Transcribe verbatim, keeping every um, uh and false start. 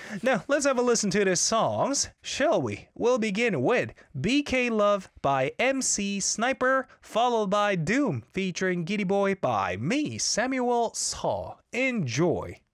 Now, let's have a listen to the songs, shall we? We'll begin with B K Love by M C Sniper, followed by Doom featuring Giddy Boy by me, Samuel Saw. Enjoy.